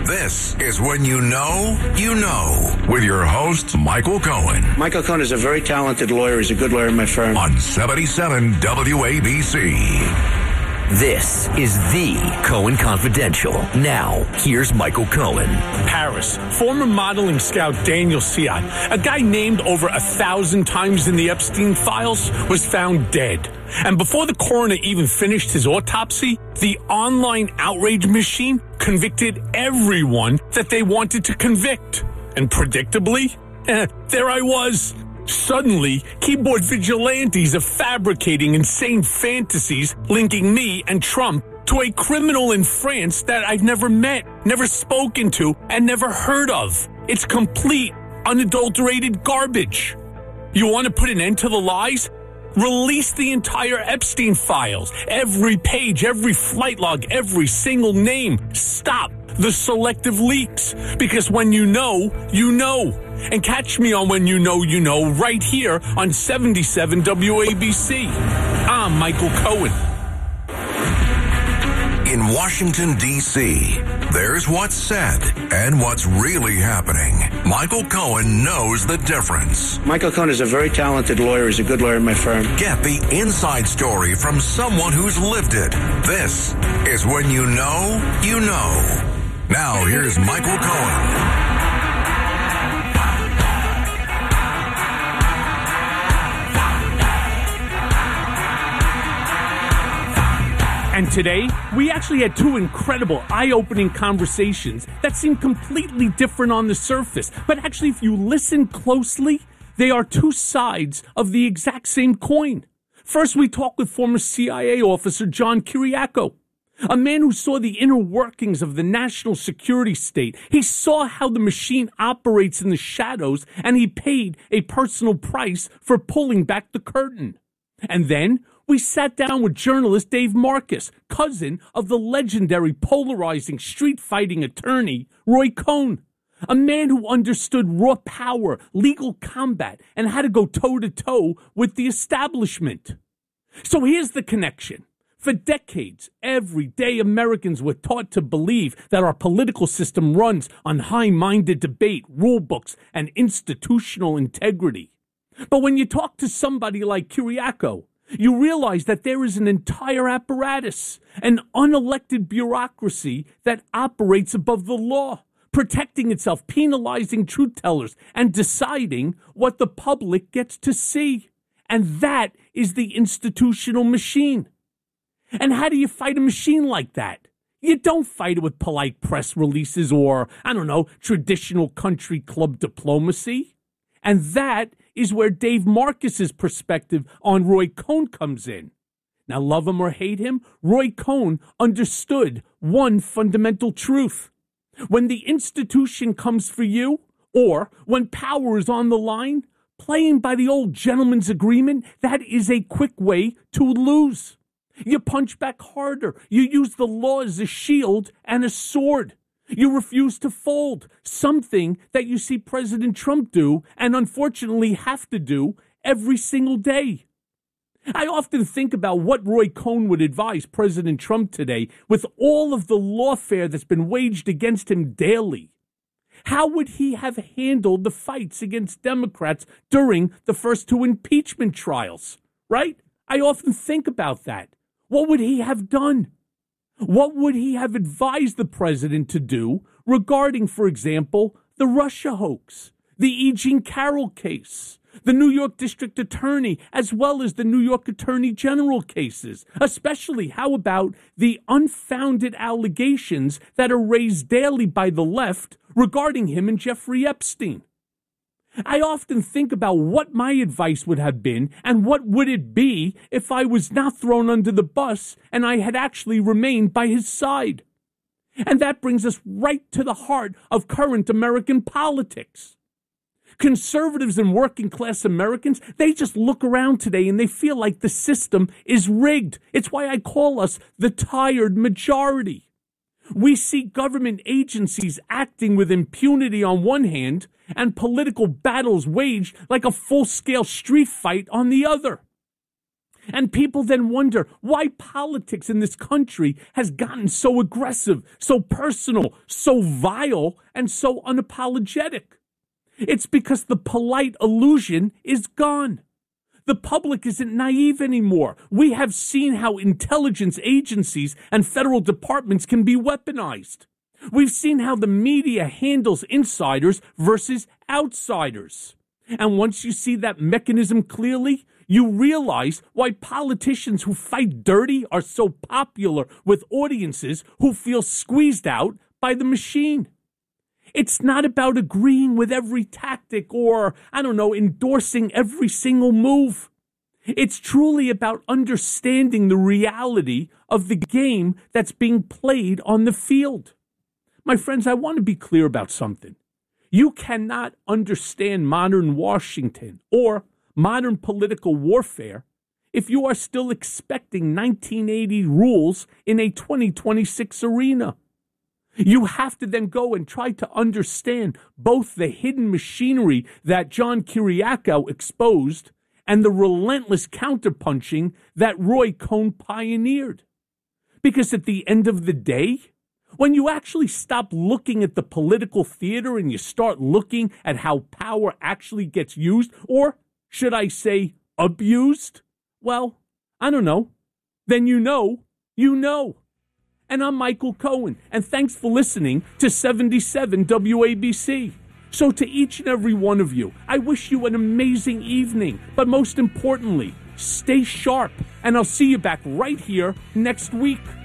This is When You Know, with your host, Michael Cohen. Michael Cohen is a very talented lawyer. He's a good lawyer in my firm. On 77 WABC. This is the Cohen Confidential. Now, here's Michael Cohen. Paris. Former modeling scout Daniel Siat, a guy named over 1,000 times in the Epstein files, was found dead. And before the coroner even finished his autopsy, the online outrage machine convicted everyone that they wanted to convict. And predictably, there I was. Suddenly, keyboard vigilantes are fabricating insane fantasies linking me and Trump to a criminal in France that I've never met, never spoken to, and never heard of. It's complete, unadulterated garbage. You want to put an end to the lies? Release the entire Epstein files. Every page, every flight log, every single name. Stop the selective leaks. Because when you know, you know. And catch me on When You Know, right here on 77 WABC. I'm Michael Cohen. In Washington, D.C., there's what's said and what's really happening. Michael Cohen knows the difference. Michael Cohen is a very talented lawyer. He's a good lawyer in my firm. Get the inside story from someone who's lived it. This is When You Know. Now, here's Michael Cohen. And today, we actually had two incredible, eye-opening conversations that seem completely different on the surface. But actually, if you listen closely, they are two sides of the exact same coin. First, we talked with former CIA officer John Kiriakou, a man who saw the inner workings of the national security state. He saw how the machine operates in the shadows, and he paid a personal price for pulling back the curtain. And then we sat down with journalist Dave Marcus, cousin of the legendary polarizing street-fighting attorney Roy Cohn, a man who understood raw power, legal combat, and how to go toe-to-toe with the establishment. So here's the connection. For decades, everyday Americans were taught to believe that our political system runs on high-minded debate, rule books, and institutional integrity. But when you talk to somebody like Kiriakou, you realize that there is an entire apparatus, an unelected bureaucracy that operates above the law, protecting itself, penalizing truth tellers, and deciding what the public gets to see. And that is the institutional machine. And how do you fight a machine like that? You don't fight it with polite press releases or, traditional country club diplomacy. And that is where Dave Marcus's perspective on Roy Cohn comes in. Now, love him or hate him, Roy Cohn understood one fundamental truth. When the institution comes for you, or when power is on the line, playing by the old gentleman's agreement, that is a quick way to lose. You punch back harder. You use the law as a shield and a sword. You refuse to fold, something that you see President Trump do and unfortunately have to do every single day. I often think about what Roy Cohn would advise President Trump today with all of the lawfare that's been waged against him daily. How would he have handled the fights against Democrats during the first two impeachment trials, right? I often think about that. What would he have done? What would he have advised the president to do regarding, for example, the Russia hoax, the E. Jean Carroll case, the New York District Attorney, as well as the New York Attorney General cases? Especially, how about the unfounded allegations that are raised daily by the left regarding him and Jeffrey Epstein? I often think about what my advice would have been and what would it be if I was not thrown under the bus and I had actually remained by his side. And that brings us right to the heart of current American politics. Conservatives and working class Americans, they just look around today and they feel like the system is rigged. It's why I call us the tired majority. We see government agencies acting with impunity on one hand and political battles waged like a full-scale street fight on the other. And people then wonder why politics in this country has gotten so aggressive, so personal, so vile, and so unapologetic. It's because the polite illusion is gone. The public isn't naive anymore. We have seen how intelligence agencies and federal departments can be weaponized. We've seen how the media handles insiders versus outsiders. And once you see that mechanism clearly, you realize why politicians who fight dirty are so popular with audiences who feel squeezed out by the machine. It's not about agreeing with every tactic or, endorsing every single move. It's truly about understanding the reality of the game that's being played on the field. My friends, I want to be clear about something. You cannot understand modern Washington or modern political warfare if you are still expecting 1980 rules in a 2026 arena. You have to then go and try to understand both the hidden machinery that John Kiriakou exposed and the relentless counterpunching that Roy Cohn pioneered. Because at the end of the day, when you actually stop looking at the political theater and you start looking at how power actually gets used, or should I say abused? Well, I don't know. Then you know. And I'm Michael Cohen, and thanks for listening to 77 WABC. So to each and every one of you, I wish you an amazing evening, but most importantly, stay sharp, and I'll see you back right here next week.